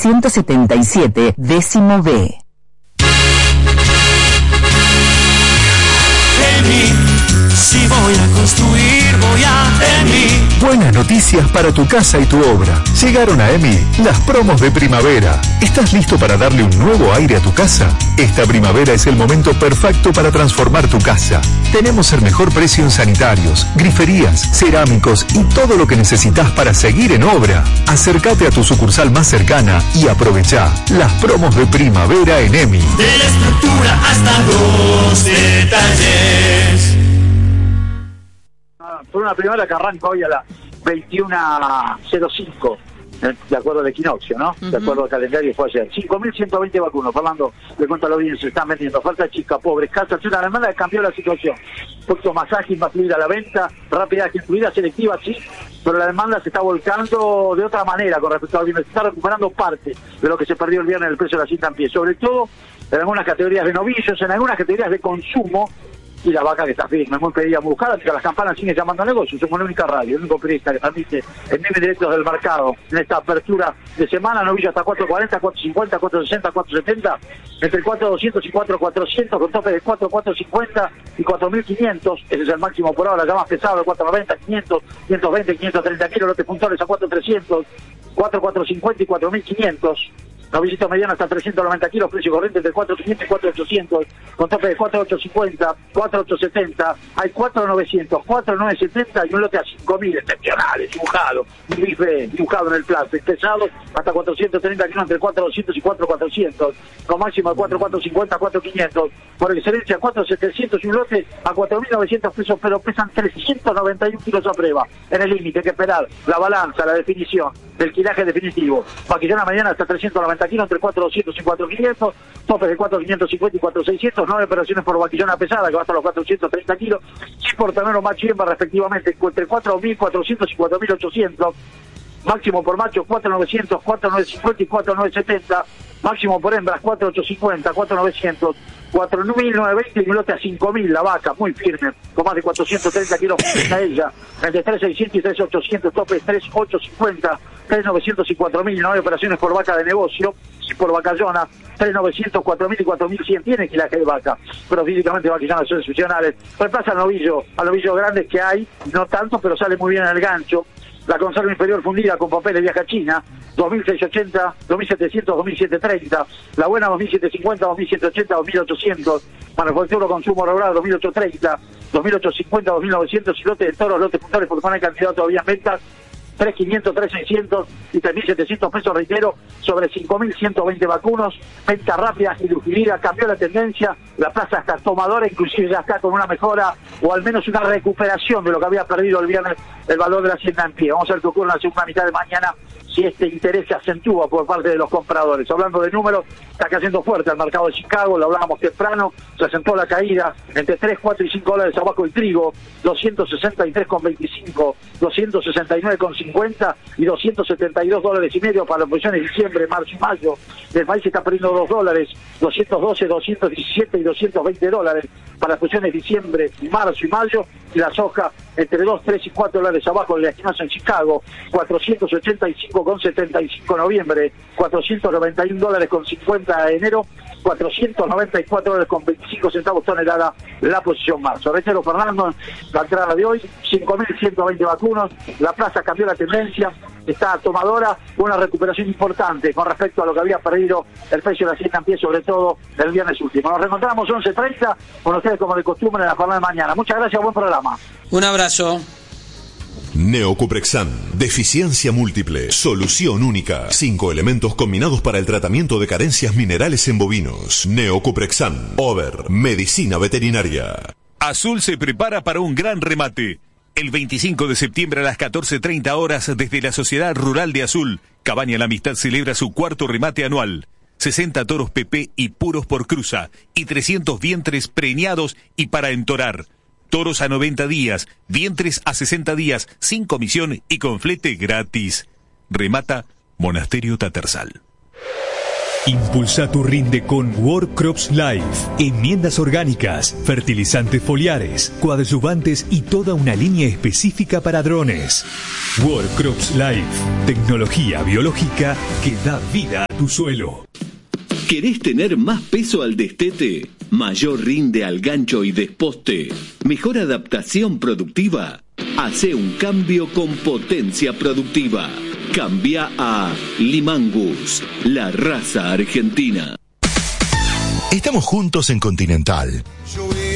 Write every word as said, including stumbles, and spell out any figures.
ciento setenta y siete, décimo B. EMI, si voy a construir, voy a EMI. Buenas noticias para tu casa y tu obra. Llegaron a EMI las promos de primavera. ¿Estás listo para darle un nuevo aire a tu casa? Esta primavera es el momento perfecto para transformar tu casa. Tenemos el mejor precio en sanitarios, griferías, cerámicos y todo lo que necesitas para seguir en obra. Acércate a tu sucursal más cercana y aprovecha las promos de primavera en EMI. De la estructura hasta los detalles. Por una primera que arranca hoy a las veintiuna cero cinco, de acuerdo al equinoccio, ¿no? Uh-huh. De acuerdo al calendario fue ayer. cinco mil ciento veinte vacunos. Fernando, le cuento a la audiencia, se están vendiendo. Falta chica, pobre, escasa, una demanda que cambió la situación. Puesto más ágil, más fluida la venta, rápida, ágil, fluida, selectiva, sí, pero la demanda se está volcando de otra manera con respecto al viernes. Se está recuperando parte de lo que se perdió el viernes en el precio de la cinta en pie, sobre todo en algunas categorías de novillos, en algunas categorías de consumo. Y la vaca que está firme, muy pedida, muy buscada, que las campanas siguen llamando a negocio. Somos la única radio, el único periodista que transmite en vivo y directos del mercado en esta apertura de semana. Novillo hasta cuatro cuarenta, cuatro cincuenta, cuatro sesenta, cuatro setenta, entre cuatro doscientos y cuatro cuatrocientos, con tope de cuatro cuatrocientos cincuenta y cuatro mil quinientos. Ese es el máximo por ahora, ya más pesado, de cuatro noventa, quinientos, quinientos veinte, quinientos treinta kilos, lotes puntuales a cuatro trescientos, cuatro cuatrocientos cincuenta y cuatro mil quinientos. Novillito mediano hasta trescientos noventa kilos, precio corriente entre cuatro quinientos y cuatro ochocientos, con tope de cuatro ochocientos cincuenta, cuatro ochocientos setenta, hay cuatro novecientos, cuatro novecientos setenta y un lote a cinco mil excepcionales, dibujado, un bife dibujado en el plástico, pesado hasta cuatrocientos treinta kilos entre cuatro doscientos y cuatro cuatrocientos, con máximo de cuatro cuatrocientos cincuenta, cuatro quinientos, por excelencia cuatro setecientos y un lote a cuatro mil novecientos pesos, pero pesan trescientos noventa y uno kilos a prueba, en el límite, hay que esperar la balanza, la definición del quilaje definitivo. Vaquillona mañana hasta trescientos noventa kilos entre cuatro doscientos y cuatro quinientos, topes de cuatro quinientos cincuenta y cuatro seiscientos, nueve operaciones por vaquillona pesada que va hasta los cuatrocientos treinta kilos, y por ternero macho y hembra respectivamente entre cuatro mil cuatrocientos y cuatro mil ochocientos, máximo por macho cuatro mil novecientos, cuatro mil novecientos cincuenta y cuatro mil novecientos setenta, máximo por hembras cuatro mil ochocientos cincuenta, cuatro mil novecientos, cuatro mil novecientos veinte y un lote a cinco mil, la vaca, muy firme, con más de cuatrocientos treinta kilos a ella, entre tres mil seiscientos y tres mil ochocientos, tope tres mil ochocientos cincuenta, tres mil novecientos y cuatro mil, nueve operaciones por vaca de negocio, y por vacallona, tres mil novecientos, cuatro mil y cuatro mil cien, tiene quilaje de vaca, pero físicamente vaquillonas son excepcionales. Reemplaza al novillo, a novillos grandes que hay, no tanto, pero sale muy bien en el gancho. La conserva inferior fundida con papeles viaja a China, dos mil seiscientos ochenta, dos mil setecientos, dos mil setecientos treinta, la buena dos mil setecientos cincuenta, dos mil setecientos ochenta, dos mil ochocientos, manufactura consumo regular dos mil ochocientos treinta, dos mil ochocientos cincuenta, dos mil novecientos, y lote de toros, lotes puntuales porque no hay cantidad todavía en ventas, tres mil quinientos, tres mil seiscientos y tres mil setecientos pesos, reitero, sobre cinco mil ciento veinte vacunos, venta rápida y distribuida, cambió la tendencia, la plaza está tomadora, inclusive ya está con una mejora o al menos una recuperación de lo que había perdido el viernes el valor de la hacienda en pie. Vamos a ver qué ocurre en la segunda mitad de mañana, si este interés se acentúa por parte de los compradores. Hablando de números, está cayendo fuerte el mercado de Chicago, lo hablábamos temprano, se acentuó la caída entre tres, cuatro y cinco dólares abajo el trigo, doscientos sesenta y tres con veinticinco, doscientos sesenta y nueve con cincuenta y doscientos setenta y dos dólares y medio para las posiciones de diciembre, marzo y mayo. El país está perdiendo dos dólares, doscientos doce, doscientos diecisiete y doscientos veinte dólares para las posiciones de diciembre, marzo y mayo, y la soja entre dos, tres y cuatro dólares abajo de la estimación en Chicago, cuatrocientos ochenta y cinco con setenta y cinco noviembre, cuatrocientos noventa y un dólares con cincuenta de enero, cuatrocientos noventa y cuatro dólares con veinticinco centavos tonelada la posición marzo. Reitero, Fernando, la entrada de hoy, cinco mil ciento veinte vacunos, la plaza cambió la tendencia, está tomadora, una recuperación importante con respecto a lo que había perdido el precio de la hacienda en pie, sobre todo el viernes último. Nos reencontramos once treinta con ustedes como de costumbre en la jornada de mañana. Muchas gracias, buen programa. Un abrazo. Neocuprexan, deficiencia múltiple, solución única. Cinco elementos combinados para el tratamiento de carencias minerales en bovinos. Neocuprexan, Over, medicina veterinaria. Azul se prepara para un gran remate. El veinticinco de septiembre a las catorce treinta horas desde la Sociedad Rural de Azul, Cabaña La Amistad celebra su cuarto remate anual. sesenta toros P P y puros por cruza y trescientos vientres preñados y para entorar. Toros a noventa días, vientres a sesenta días, sin comisión y con flete gratis. Remata Monasterio Tatersal. Impulsa tu rinde con Workcrops Life. Enmiendas orgánicas, fertilizantes foliares, coadyuvantes y toda una línea específica para drones. Workcrops Life. Tecnología biológica que da vida a tu suelo. ¿Querés tener más peso al destete? ¿Mayor rinde al gancho y desposte? ¿Mejor adaptación productiva? Hacé un cambio con potencia productiva. Cambia a Limangus, la raza argentina. Estamos juntos en Continental.